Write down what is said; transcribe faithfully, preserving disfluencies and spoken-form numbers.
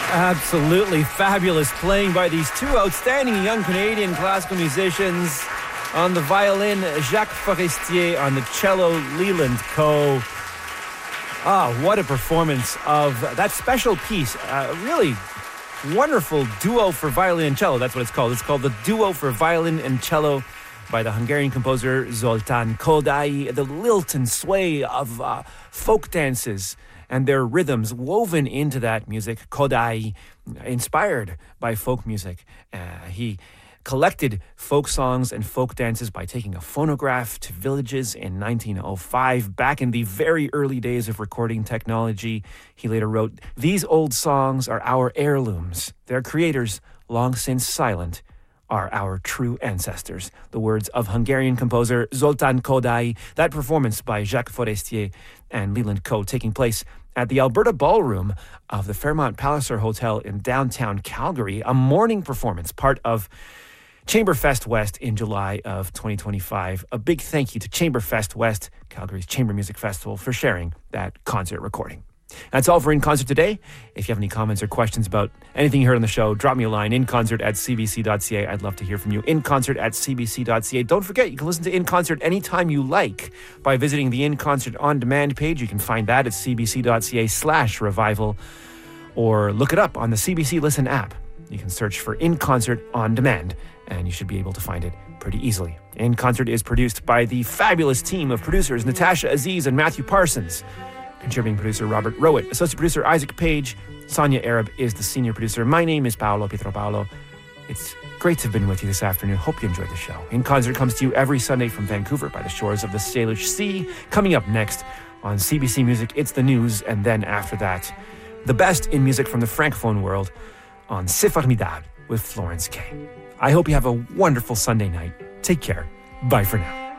Absolutely fabulous playing by these two outstanding young Canadian classical musicians. On the violin, Jacques Forestier. On the cello, Leland Coe. Ah, what a performance of that special piece. Uh, really wonderful duo for violin and cello. That's what it's called. It's called the Duo for Violin and Cello by the Hungarian composer Zoltán Kodály. The lilt and sway of uh, folk dances and their rhythms woven into that music. Kodály, inspired by folk music. Uh, he collected folk songs and folk dances by taking a phonograph to villages in nineteen oh five. Back in the very early days of recording technology, he later wrote, "These old songs are our heirlooms. Their creators, long since silent, are our true ancestors." The words of Hungarian composer Zoltán Kodály. That performance by Jacques Forestier and Leland Coe taking place at the Alberta Ballroom of the Fairmont Palliser Hotel in downtown Calgary. A morning performance, part of Chamberfest West in July of twenty twenty-five. A big thank you to Chamberfest West, Calgary's Chamber Music Festival, for sharing that concert recording. That's all for In Concert today. If you have any comments or questions about anything you heard on the show, drop me a line, inconcert at c b c dot c a. I'd love to hear from you. inconcert at c b c dot c a. Don't forget, you can listen to In Concert anytime you like by visiting the In Concert On Demand page. You can find that at c b c dot c a slash revival, or look it up on the C B C Listen app. You can search for In Concert On Demand, and you should be able to find it pretty easily. In Concert is produced by the fabulous team of producers Natasha Aziz and Matthew Parsons. Contributing producer Robert Rowett. Associate producer Isaac Page. Sonia Arab is the senior producer. My name is Paolo Pietropaolo. It's great to have been with you this afternoon. Hope you enjoyed the show. In Concert comes to you every Sunday from Vancouver by the shores of the Salish Sea. Coming up next on C B C Music, it's the news, and then after that, the best in music from the Francophone world on C'est Formidable with Florence Kay. I hope you have a wonderful Sunday night. Take care. Bye for now.